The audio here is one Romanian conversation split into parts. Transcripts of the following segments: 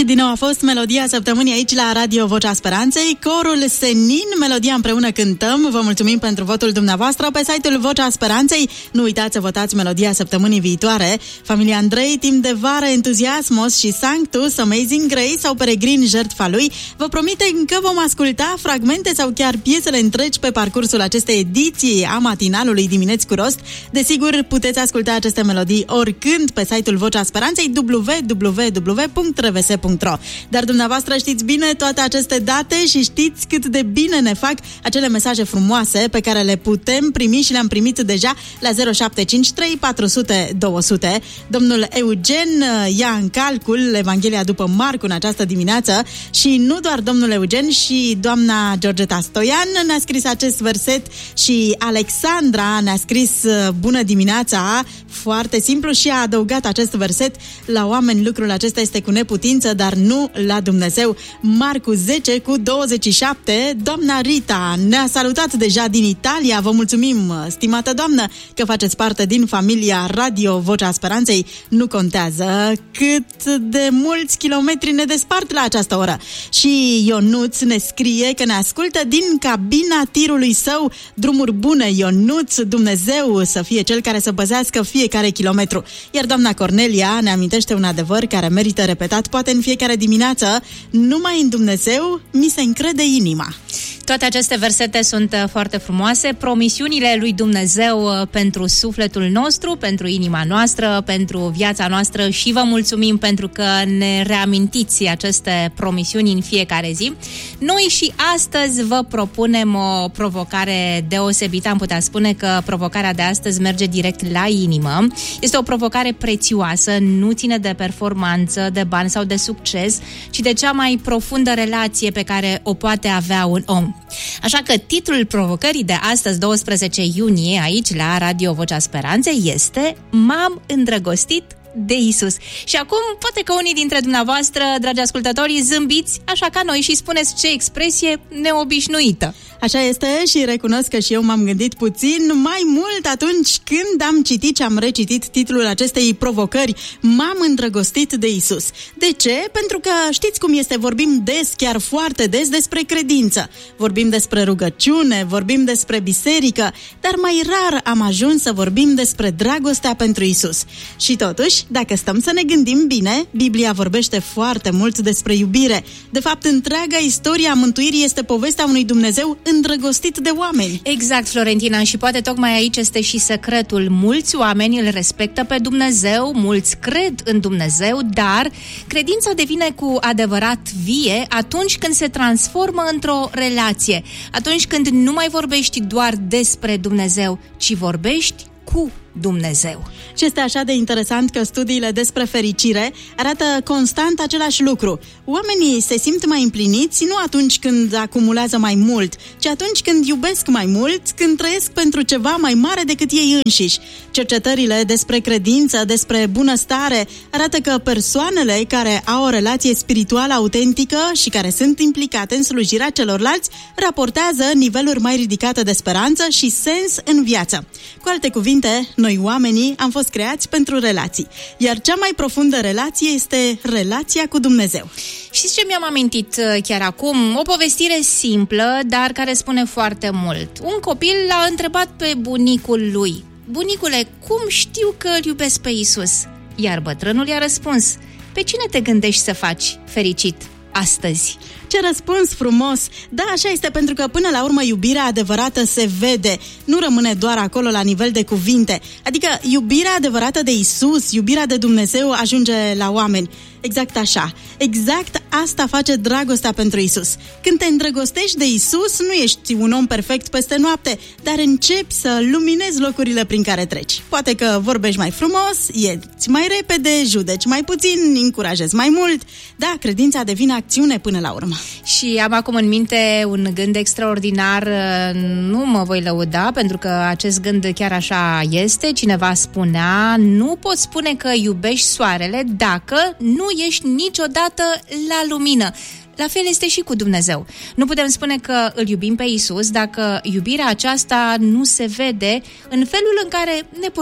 Și din nou a fost melodia săptămânii aici la Radio Vocea Speranței, corul Senin, melodia Împreună cântăm. Vă mulțumim pentru votul dumneavoastră pe site-ul Vocea Speranței. Nu uitați să votați melodia săptămânii viitoare. Familia Andrei, Timp de vară, Entuziasmos și Sanctus, Amazing Grace sau Peregrin, Jertfa lui. Vă promitem că vom asculta fragmente sau chiar piesele întregi pe parcursul acestei ediții a matinalului Dimineți cu Rost. Desigur, puteți asculta aceste melodii oricând pe site-ul Vocea Speranței www.rvs.ro. Dar dumneavoastră știți bine toate aceste date și știți cât de bine ne fac acele mesaje frumoase pe care le putem primi și le-am primit deja la 0753 400 200. Domnul Eugen ia în calcul Evanghelia după Marcu în această dimineață și nu doar domnul Eugen, și doamna Georgeta Stoian ne-a scris acest verset și Alexandra ne-a scris bună dimineața, foarte simplu, și a adăugat acest verset: la oameni lucrul acesta este cu neputință, dar nu la Dumnezeu. Marcu 10 cu 27. Doamna Rita ne-a salutat deja din Italia. Vă mulțumim, stimată doamnă, că faceți parte din familia Radio Vocea Speranței. Nu contează cât de mulți kilometri ne despart la această oră. Și Ionuț ne scrie că ne ascultă din cabina tirului său. Drumuri bune, Ionuț, Dumnezeu să fie cel care să păzească fiecare kilometru. Iar doamna Cornelia ne amintește un adevăr care merită repetat poate în fiecare dimineață: numai în Dumnezeu mi se încrede inima. Toate aceste versete sunt foarte frumoase, promisiunile lui Dumnezeu pentru sufletul nostru, pentru inima noastră, pentru viața noastră, și vă mulțumim pentru că ne reamintiți aceste promisiuni în fiecare zi. Noi și astăzi vă propunem o provocare deosebită, am putea spune că provocarea de astăzi merge direct la inimă. Este o provocare prețioasă, nu ține de performanță, de bani sau de succes, ci de cea mai profundă relație pe care o poate avea un om. Așa că titlul provocării de astăzi, 12 iunie, aici la Radio Vocea Speranței, este M-am îndrăgostit de Isus. Și acum, poate că unii dintre dumneavoastră, dragi ascultători, zâmbiți așa ca noi și spuneți: ce expresie neobișnuită. Așa este, și recunosc că și eu m-am gândit puțin mai mult atunci când am citit și am recitit titlul acestei provocări: M-am îndrăgostit de Isus. De ce? Pentru că știți cum este, vorbim des, chiar foarte des, despre credință. Vorbim despre rugăciune, vorbim despre biserică, dar mai rar am ajuns să vorbim despre dragostea pentru Isus. Și totuși, dacă stăm să ne gândim bine, Biblia vorbește foarte mult despre iubire. De fapt, întreaga istorie a mântuirii este povestea unui Dumnezeu îndrăgostit de oameni. Exact, Florentina, și poate tocmai aici este și secretul. Mulți oameni îl respectă pe Dumnezeu, mulți cred în Dumnezeu, dar credința devine cu adevărat vie atunci când se transformă într-o relație, atunci când nu mai vorbești doar despre Dumnezeu, ci vorbești cu Dumnezeu. Și este așa de interesant că studiile despre fericire arată constant același lucru. Oamenii se simt mai împliniți nu atunci când acumulează mai mult, ci atunci când iubesc mai mult, când trăiesc pentru ceva mai mare decât ei înșiși. Cercetările despre credință, despre bunăstare arată că persoanele care au o relație spirituală autentică și care sunt implicate în slujirea celorlalți raportează niveluri mai ridicate de speranță și sens în viață. Cu alte cuvinte, noi oamenii am fost creați pentru relații, iar cea mai profundă relație este relația cu Dumnezeu. Știți ce mi-am amintit chiar acum? O povestire simplă, dar care spune foarte mult. Un copil l-a întrebat pe bunicul lui: bunicule, cum știu că îl iubesc pe Isus? Iar bătrânul i-a răspuns: pe cine te gândești să faci fericit astăzi? Ce răspuns frumos! Da, așa este, pentru că până la urmă iubirea adevărată se vede, nu rămâne doar acolo la nivel de cuvinte. Adică iubirea adevărată de Isus, iubirea de Dumnezeu ajunge la oameni. Exact așa. Exact asta face dragostea pentru Isus. Când te îndrăgostești de Isus, nu ești un om perfect peste noapte, dar începi să luminezi locurile prin care treci. Poate că vorbești mai frumos, ieți mai repede, judeci mai puțin, încurajezi mai mult. Da, credința devine acțiune până la urmă. Și am acum în minte un gând extraordinar, nu mă voi lăuda, pentru că acest gând chiar așa este. Cineva spunea: nu poți spune că iubești soarele dacă nu ești niciodată la lumină. La fel este și cu Dumnezeu. Nu putem spune că îl iubim pe Isus dacă iubirea aceasta nu se vede în felul în care ne purtăm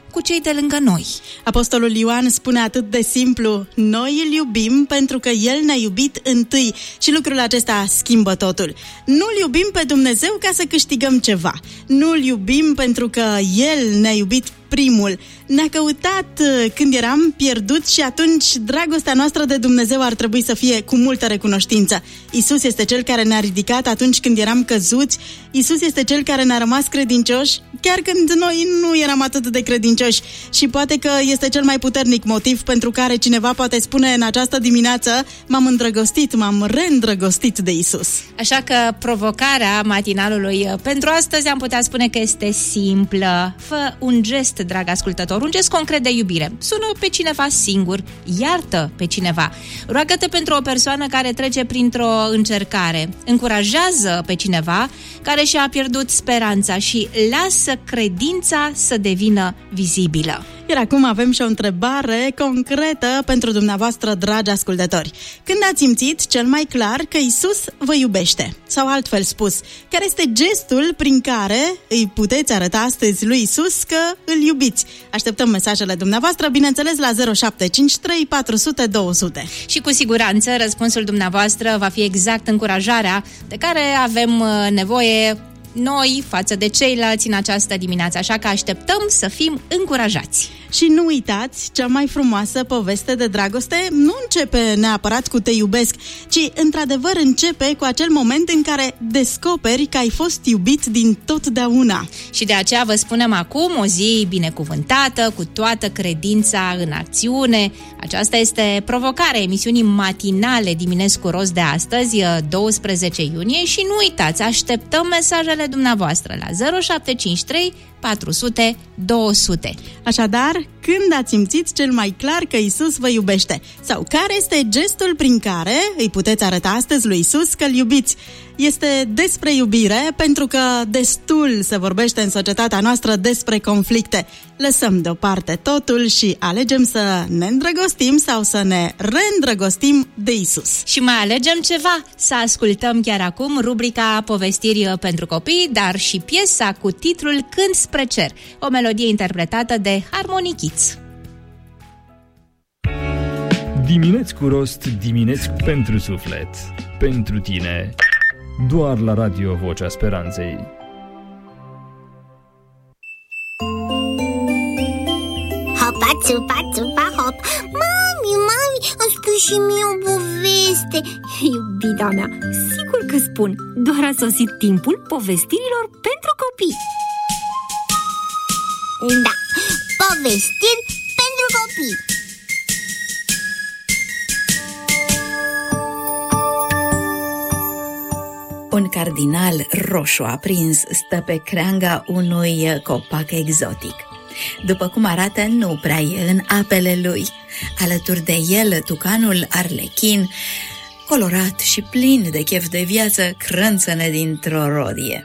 cu cei de lângă noi. Apostolul Ioan spune atât de simplu: noi îl iubim pentru că El ne-a iubit întâi, și lucrul acesta schimbă totul. Nu-L iubim pe Dumnezeu ca să câștigăm ceva. Nu-L iubim pentru că El ne-a iubit primul. Ne-a căutat când eram pierduți și atunci dragostea noastră de Dumnezeu ar trebui să fie cu multă recunoștință. Iisus este Cel care ne-a ridicat atunci când eram căzuți. Iisus este Cel care ne-a rămas credincioși chiar când noi nu eram atât de credincioși. Și poate că este cel mai puternic motiv pentru care cineva poate spune în această dimineață: m-am îndrăgostit, m-am reîndrăgostit de Iisus. Așa că provocarea matinalului pentru astăzi am putea spune că este simplă. Fă un gest, drag ascultător, un gest concret de iubire. Sună pe cineva singur, iartă pe cineva, roagă-te pentru o persoană care trece printr-o încercare, încurajează pe cineva care și-a pierdut speranța și lasă credința să devină vizibilă. Iar acum avem și o întrebare concretă pentru dumneavoastră, dragi ascultători. Când ați simțit cel mai clar că Iisus vă iubește? Sau altfel spus, care este gestul prin care îi puteți arăta astăzi lui Iisus că îl iubiți? Așteptăm mesajele dumneavoastră, bineînțeles, la 0753 400 200. Și cu siguranță răspunsul dumneavoastră va fi exact încurajarea de care avem nevoie noi față de ceilalți în această dimineață, așa că așteptăm să fim încurajați. Și nu uitați, cea mai frumoasă poveste de dragoste nu începe neapărat cu te iubesc, ci într-adevăr începe cu acel moment în care descoperi că ai fost iubit din totdeauna. Și de aceea vă spunem acum o zi binecuvântată, cu toată credința în acțiune. Aceasta este provocarea emisiunii matinale Dimineți cu Rost de astăzi, 12 iunie, și nu uitați, așteptăm mesajele dumneavoastră la 0753 400 200. Așadar, când ați simțit cel mai clar că Iisus vă iubește? Sau care este gestul prin care îi puteți arăta astăzi lui Iisus că îl iubiți? Este despre iubire, pentru că destul se vorbește în societatea noastră despre conflicte. Lăsăm deoparte totul și alegem să ne îndrăgostim sau să ne reîndrăgostim de Iisus. Și mai alegem ceva, să ascultăm chiar acum rubrica Povestiri pentru copii, dar și piesa cu titlul Cânt spre cer, o melodie interpretată de Harmony Kids. Dimineți cu rost, dimineți pentru suflet. Pentru tine, doar la Radio Vocea Speranței. Hopa, țupa, țupa, hop. Mami, îmi spui și mie o poveste. Iubita mea, sigur că spun. Doar a sosit timpul povestirilor pentru copii. Da, povestiri pentru copii. Un cardinal roșu aprins stă pe creanga unui copac exotic. După cum arată, nu prea e în apele lui. Alături de el, tucanul arlechin, colorat și plin de chef de viață, crânțăne dintr-o rodie.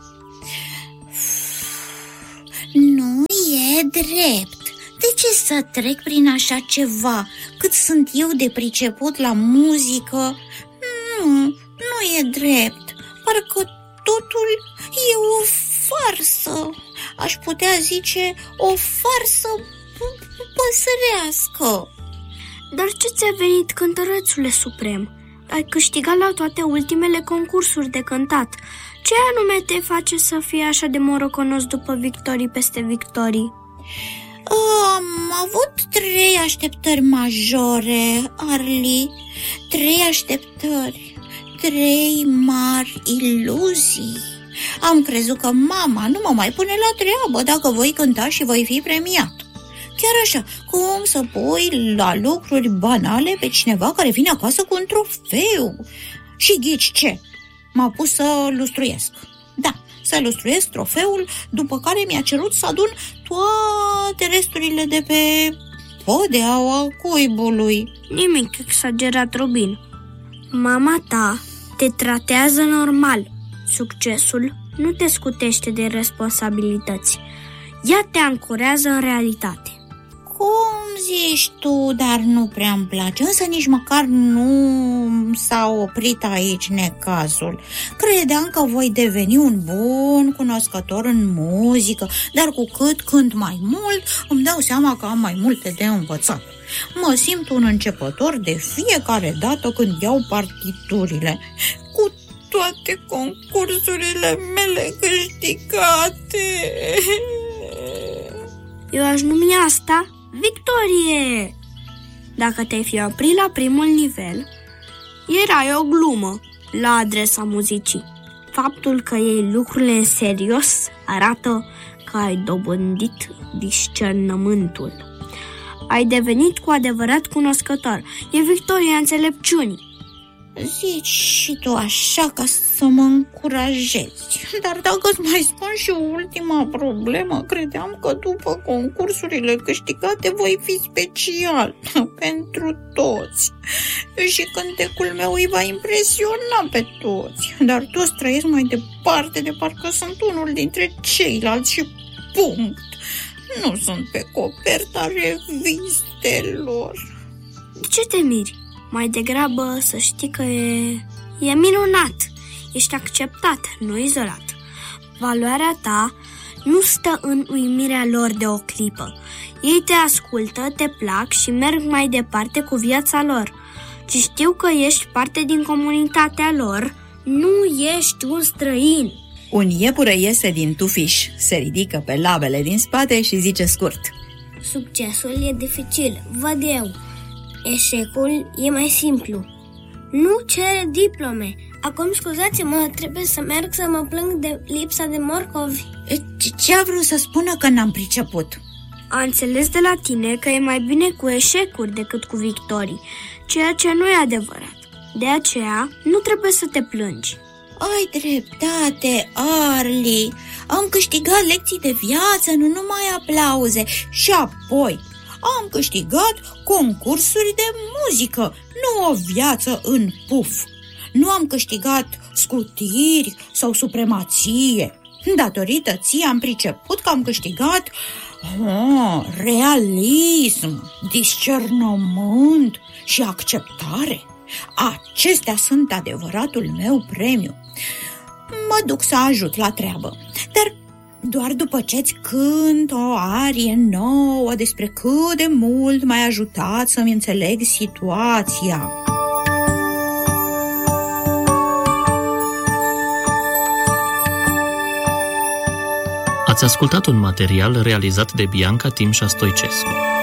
Nu e drept. De ce să trec prin așa ceva? Cât sunt eu de priceput la muzică? Nu e drept. Parcă totul e o farsă. Aș putea zice o farsă păsărească. Dar ce ți-a venit, cântărețule suprem? Ai câștigat la toate ultimele concursuri de cântat. Ce anume te face să fii așa de morocănos după victorii peste victorii? Am avut 3 așteptări majore, Arli. 3 așteptări, 3 mari iluzii. Am crezut că mama nu mă mai pune la treabă dacă voi cânta și voi fi premiat. Chiar așa, cum să pui la lucruri banale pe cineva care vine acasă cu un trofeu? Și ghici ce? M-a pus să lustruiesc. Da, să lustruiesc trofeul, după care mi-a cerut să adun toate resturile de pe podeaua cuibului. Nimic exagerat, Robin. Mama ta te tratează normal. Succesul nu te scutește de responsabilități. Ea te ancorează în realitate. Cum zici tu, dar nu prea îmi place. Însă nici măcar nu s-a oprit aici necazul. Credeam că voi deveni un bun cunoscător în muzică, dar cu cât cânt mai mult, îmi dau seama că am mai multe de învățat. Mă simt un începător de fiecare dată când iau partiturile, cu toate concursurile mele câștigate. Eu aș numi asta victorie. Dacă te-ai fi oprit la primul nivel, erai o glumă la adresa muzicii. Faptul că iei lucrurile în serios arată că ai dobândit discernământul. Ai devenit cu adevărat cunoscător. E victoria înțelepciunii. Zici și tu așa ca să mă încurajezi. Dar dacă îți mai spun și o ultima problemă, credeam că după concursurile câștigate voi fi special pentru toți și cântecul meu îi va impresiona pe toți. Dar toți trăiesc mai departe de parcă sunt unul dintre ceilalți și punct. Nu sunt pe coperta revistelor. De ce te miri? Mai degrabă să știi că e minunat. Ești acceptat, nu izolat. Valoarea ta nu stă în uimirea lor de o clipă. Ei te ascultă, te plac și merg mai departe cu viața lor. Ci știu că ești parte din comunitatea lor, nu ești un străin. Un iepure iese din tufiș, se ridică pe labele din spate și zice scurt: Succesul e dificil, văd eu. Eșecul e mai simplu. Nu cere diplome. Acum scuzați-mă, trebuie să merg să mă plâng de lipsa de morcovi. Ce a vrut să spună că n-am priceput? A înțeles de la tine că e mai bine cu eșecuri decât cu victorii, ceea ce nu e adevărat. De aceea, nu trebuie să te plângi. Ai dreptate, Arli. Am câștigat lecții de viață, nu numai aplauze. Și apoi am câștigat concursuri de muzică, nu o viață în puf. Nu am câștigat scutiri sau supremație. Datorită ție am priceput că am câștigat realism, discernământ și acceptare. Acestea sunt adevăratul meu premiu. Mă duc să ajut la treabă, dar doar după ce-ți cânt o arie nouă despre cât de mult m-ai ajutat să-mi înțeleg situația. Ați ascultat un material realizat de Bianca Timșa Stoicescu.